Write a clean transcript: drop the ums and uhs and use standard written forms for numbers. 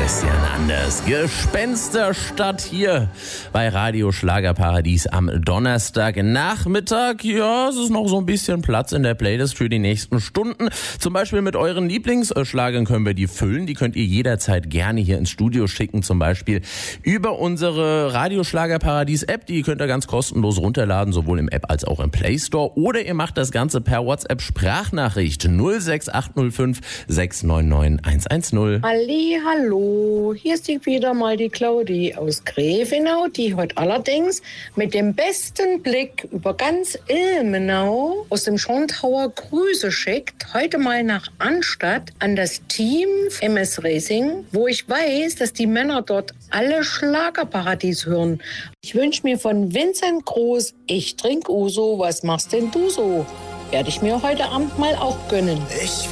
Christian Anders. Gespensterstadt hier bei Radio Schlagerparadies am Donnerstagnachmittag. Ja, es ist noch so ein bisschen Platz in der Playlist für die nächsten Stunden. Zum Beispiel mit euren Lieblingsschlagern können wir die füllen. Die könnt ihr jederzeit gerne hier ins Studio schicken. Zum Beispiel über unsere Radio Schlagerparadies App. Die könnt ihr ganz kostenlos runterladen, sowohl im App als auch im Play Store. Oder ihr macht das Ganze per WhatsApp Sprachnachricht 06805 699 110. Hallo, hier ist wieder mal die Claudi aus Grevenau, die heute allerdings mit dem besten Blick über ganz Ilmenau aus dem Schorntower Grüße schickt. Heute mal nach Arnstadt an das Team MS Racing, wo ich weiß, dass die Männer dort alle Schlagerparadies hören. Ich wünsche mir von Vincent Groß, ich trink Uso, was machst denn du so? Werde ich mir heute Abend mal auch gönnen.